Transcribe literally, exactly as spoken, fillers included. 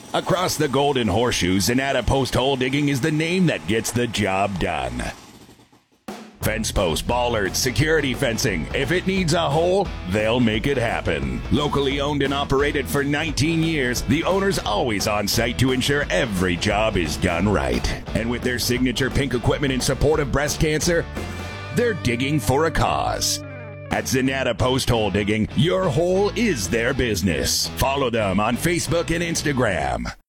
Across the Golden Horseshoe, Zanata Post Hole Digging is the name that gets the job done. Fence posts, bollards, security fencing. If it needs a hole, they'll make it happen. Locally owned and operated for nineteen years, the owner's always on site to ensure every job is done right. And with their signature pink equipment in support of breast cancer, they're digging for a cause. At Zanata Post Hole Digging, your hole is their business. Follow them on Facebook and Instagram.